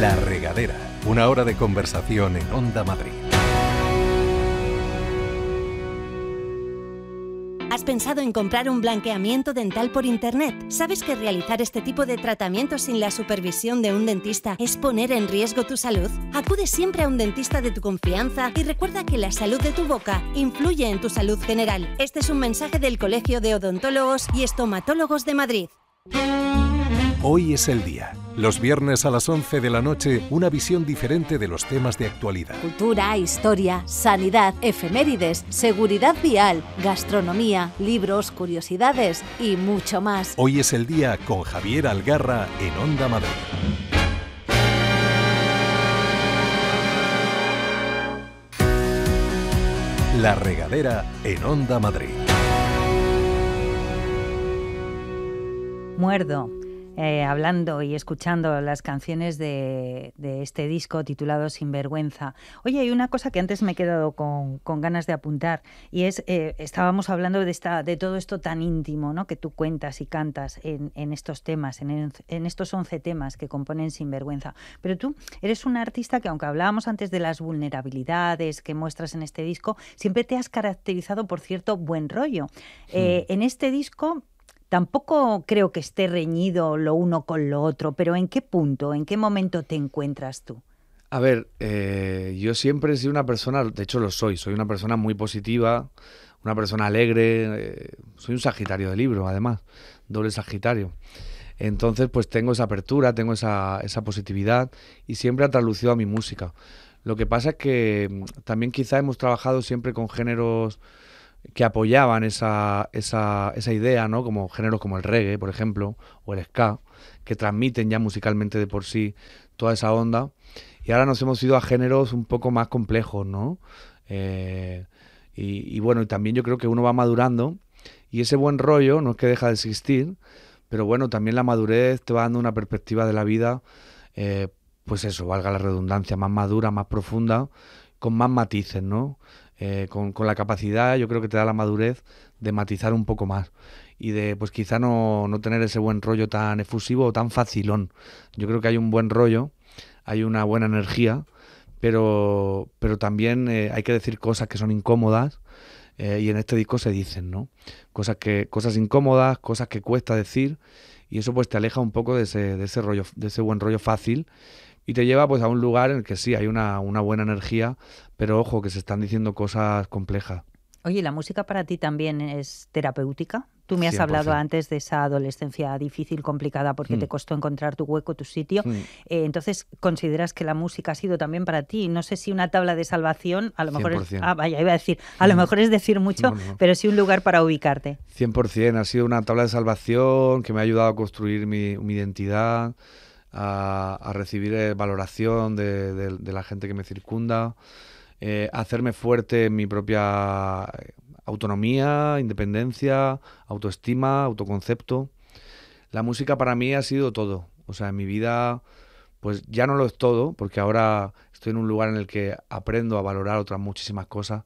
La Regadera, una hora de conversación en Onda Madrid. ¿Has pensado en comprar un blanqueamiento dental por internet? ¿Sabes que realizar este tipo de tratamientos sin la supervisión de un dentista es poner en riesgo tu salud? Acude siempre a un dentista de tu confianza y recuerda que la salud de tu boca influye en tu salud general. Este es un mensaje del Colegio de Odontólogos y Estomatólogos de Madrid. Hoy es el día. Los viernes a las 11 de la noche, una visión diferente de los temas de actualidad. Cultura, historia, sanidad, efemérides, seguridad vial, gastronomía, libros, curiosidades y mucho más. Hoy es el día con Javier Algarra en Onda Madrid. La Regadera en Onda Madrid. Muerdo. Hablando y escuchando las canciones de este disco titulado Sinvergüenza. Oye, hay una cosa que antes me he quedado con ganas de apuntar y es, estábamos hablando de todo esto tan íntimo, ¿no?, que tú cuentas y cantas en estos temas, en estos 11 temas que componen Sinvergüenza. Pero tú eres un artista que, aunque hablábamos antes de las vulnerabilidades que muestras en este disco, siempre te has caracterizado por cierto buen rollo. En este disco tampoco creo que esté reñido lo uno con lo otro, pero ¿en qué punto, en qué momento te encuentras tú? A ver, yo siempre he sido una persona, de hecho soy una persona muy positiva, una persona alegre, soy un Sagitario de libro, además, doble Sagitario. Entonces, pues tengo esa apertura, tengo esa positividad y siempre ha traslucido a mi música. Lo que pasa es que también quizá hemos trabajado siempre con géneros que apoyaban esa idea, ¿no? Como géneros como el reggae, por ejemplo, o el ska, que transmiten ya musicalmente de por sí toda esa onda. Y ahora nos hemos ido a géneros un poco más complejos, ¿no? Y bueno, y también yo creo que uno va madurando y ese buen rollo no es que deja de existir, pero bueno, también la madurez te va dando una perspectiva de la vida, pues eso, valga la redundancia, más madura, más profunda, con más matices, ¿no? Con la capacidad, yo creo que te da la madurez de matizar un poco más y de, pues quizá no tener ese buen rollo tan efusivo o tan facilón. Yo creo que hay un buen rollo, hay una buena energía, pero también hay que decir cosas que son incómodas y en este disco se dicen, ¿no? Cosas incómodas, cosas que cuesta decir y eso pues te aleja un poco de ese rollo, de ese buen rollo fácil. Y te lleva pues a un lugar en el que sí, hay una buena energía, pero ojo, que se están diciendo cosas complejas. Oye, ¿la música para ti también es terapéutica? Tú me has 100%. hablado antes de esa adolescencia difícil, complicada, porque te costó encontrar tu hueco, tu sitio. Entonces, ¿consideras que la música ha sido también para ti? No sé si una tabla de salvación, a lo mejor 100%. iba a decir, a lo mejor es decir mucho, No. pero sí un lugar para ubicarte. 100%, ha sido una tabla de salvación que me ha ayudado a construir mi identidad, a recibir valoración de la gente que me circunda, a hacerme fuerte en mi propia autonomía, independencia, autoestima, autoconcepto. La música para mí ha sido todo. O sea, en mi vida pues ya no lo es todo, porque ahora estoy en un lugar en el que aprendo a valorar otras muchísimas cosas,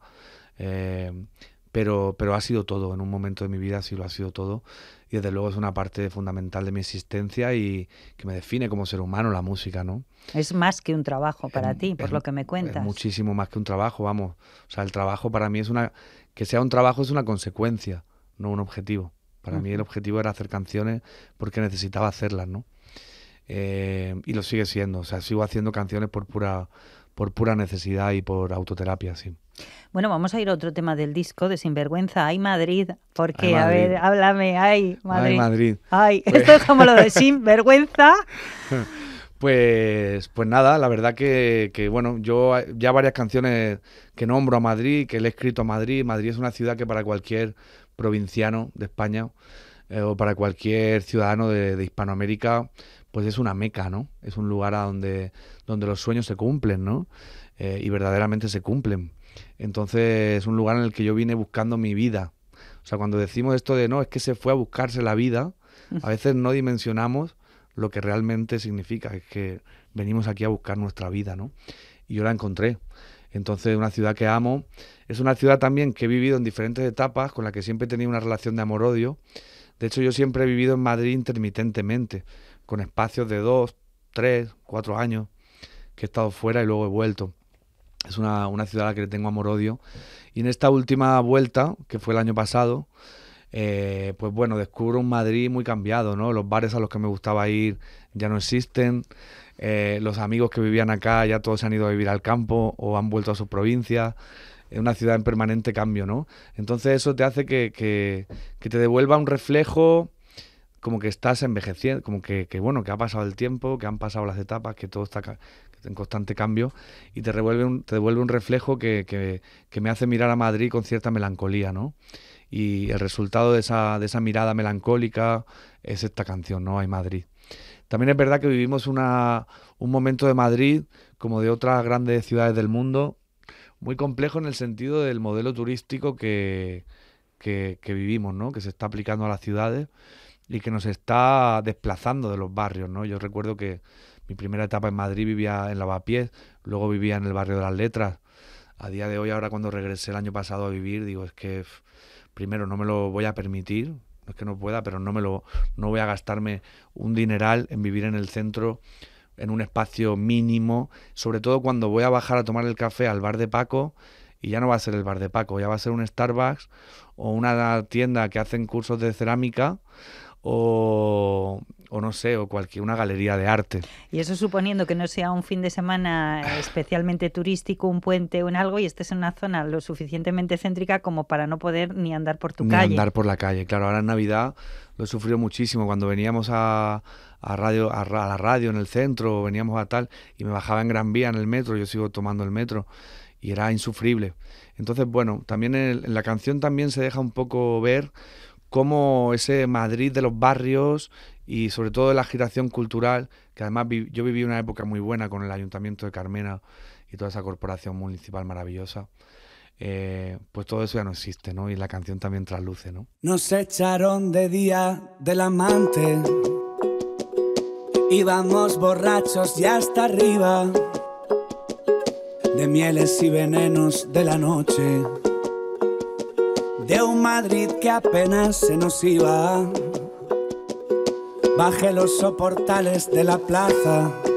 pero ha sido todo. En un momento de mi vida sí lo ha sido todo. Y desde luego es una parte fundamental de mi existencia y que me define como ser humano la música, ¿no? Es más que un trabajo para ti, por lo que me cuentas. Es muchísimo más que un trabajo, vamos. O sea, el trabajo para mí que sea un trabajo es una consecuencia, no un objetivo. Para mí el objetivo era hacer canciones porque necesitaba hacerlas, ¿no? Y lo sigue siendo. O sea, sigo haciendo canciones por pura necesidad y por autoterapia, sí. Bueno, vamos a ir a otro tema del disco, de Sinvergüenza. ¡Ay, Madrid! Porque, Ay, Madrid. a ver, háblame. ¡Ay, Madrid! Ay, Madrid. ¡Ay! Esto es como lo de Sinvergüenza. Pues nada, la verdad que bueno, yo ya varias canciones que nombro a Madrid, que le he escrito a Madrid. Madrid es una ciudad que para cualquier provinciano de España o para cualquier ciudadano de Hispanoamérica, pues es una meca, ¿no? Es un lugar donde los sueños se cumplen, ¿no? Y verdaderamente se cumplen. Entonces es un lugar en el que yo vine buscando mi vida. O sea, cuando decimos esto de no, es que se fue a buscarse la vida, a veces no dimensionamos lo que realmente significa, es que venimos aquí a buscar nuestra vida, ¿no? Y yo la encontré. Entonces, una ciudad que amo. Es una ciudad también que he vivido en diferentes etapas, con la que siempre he tenido una relación de amor-odio. De hecho, yo siempre he vivido en Madrid intermitentemente, con espacios de 2, 3, 4 años. que he estado fuera y luego he vuelto. Es una ciudad a la que le tengo amor-odio. Y en esta última vuelta, que fue el año pasado, pues bueno, descubro un Madrid muy cambiado, ¿no? Los bares a los que me gustaba ir ya no existen. Los amigos que vivían acá ya todos se han ido a vivir al campo o han vuelto a sus provincias. Es una ciudad en permanente cambio, ¿no? Entonces eso te hace que te devuelva un reflejo como que estás envejeciendo, como que bueno, que ha pasado el tiempo, que han pasado las etapas, que todo está en constante cambio, y te devuelve un reflejo que me hace mirar a Madrid con cierta melancolía, ¿no? Y el resultado de esa mirada melancólica es esta canción, ¿no? Ay Madrid. También es verdad que vivimos un momento de Madrid, como de otras grandes ciudades del mundo, muy complejo en el sentido del modelo turístico que vivimos, ¿no? Que se está aplicando a las ciudades y que nos está desplazando de los barrios, ¿no? Yo recuerdo que mi primera etapa en Madrid vivía en Lavapiés, luego vivía en el barrio de las Letras. A día de hoy, ahora cuando regresé el año pasado a vivir, digo, es que primero no me lo voy a permitir, no es que no pueda, pero no voy a gastarme un dineral en vivir en el centro, en un espacio mínimo, sobre todo cuando voy a bajar a tomar el café al bar de Paco, y ya no va a ser el bar de Paco, ya va a ser un Starbucks o una tienda que hacen cursos de cerámica o no sé, o una galería de arte. Y eso suponiendo que no sea un fin de semana especialmente turístico, un puente o algo, y estés en una zona lo suficientemente céntrica como para no poder ni andar por tu calle. Ni andar por la calle, claro. Ahora en Navidad lo he sufrido muchísimo. Cuando veníamos a la radio en el centro, veníamos a tal, y me bajaba en Gran Vía en el metro, yo sigo tomando el metro, y era insufrible. Entonces, bueno, también en la canción también se deja un poco ver cómo ese Madrid de los barrios y sobre todo de la agitación cultural, que además yo viví una época muy buena con el Ayuntamiento de Carmena y toda esa corporación municipal maravillosa, pues todo eso ya no existe, ¿no? Y la canción también trasluce, ¿no? Nos echaron de día del amante, íbamos borrachos y hasta arriba, de mieles y venenos de la noche, de un Madrid que apenas se nos iba. Bajé los soportales de la plaza,